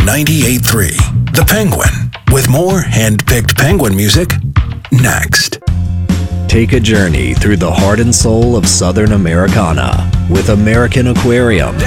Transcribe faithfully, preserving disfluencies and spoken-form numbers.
ninety-eight point three, The Penguin, with more hand-picked Penguin music next. Take a journey through the heart and soul of Southern Americana with American Aquarium.